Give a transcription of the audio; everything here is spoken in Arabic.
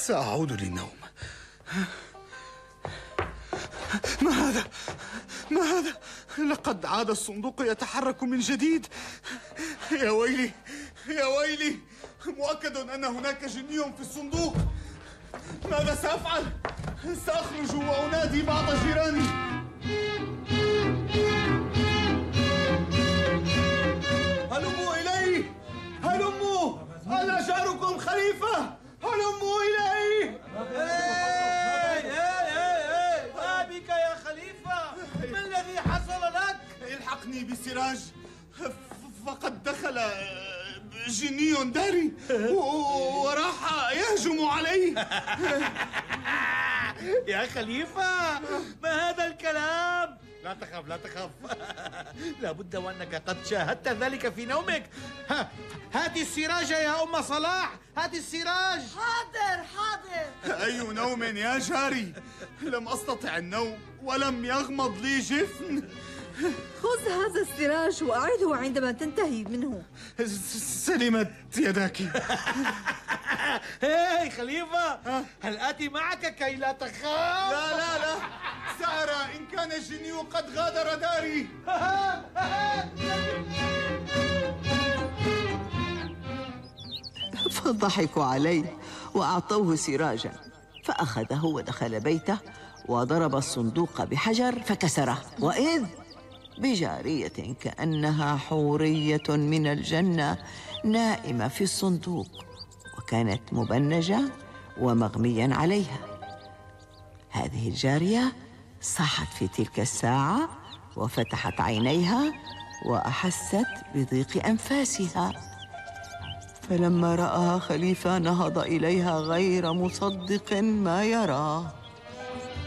سأعود للنوم. ما هذا؟ ما هذا؟ لقد عاد الصندوق يتحرك من جديد. يا ويلي يا ويلي، مؤكد أن هناك جني في الصندوق. ماذا سأفعل؟ سأخرج وأنادي بعض جيراني. هلموا إلي، هلموا، أنا جاركم خليفة، هلموا إلي. ما بك يا خليفة؟ ما الذي حصل لك؟ الحقني بسراج، فقد دخل جني داري وراح يهجم علي. يا خليفة، ما هذا الكلام؟ لا تخف لا تخف. لابد وأنك قد شاهدت ذلك في نومك. هاتي السراج يا أم صلاح، هاتي السراج. حاضر حاضر. أي نوم يا جاري؟ لم أستطع النوم ولم يغمض لي جفن. خذ هذا السراج وأعده عندما تنتهي منه. سلمت يداك. هاي خليفة، هل آتي معك كي لا تخاف؟ لا لا لا، سأرى إن كان الجني قد غادر داري. فضحكوا عليه وأعطوه سراجا، فأخذه ودخل بيته وضرب الصندوق بحجر فكسره، وإذ بجارية كأنها حورية من الجنة نائمة في الصندوق، وكانت مبنجة ومغميا عليها. هذه الجارية صاحت في تلك الساعة وفتحت عينيها وأحست بضيق أنفاسها، فلما رآها خليفة نهض إليها غير مصدق ما يراه.